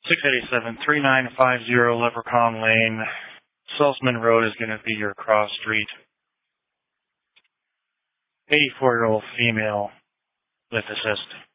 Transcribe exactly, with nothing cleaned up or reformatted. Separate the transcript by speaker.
Speaker 1: six eight seven, three nine five zero Leprechaun Lane. Salzman Road is going to be your cross street. eighty-four-year-old female with assist.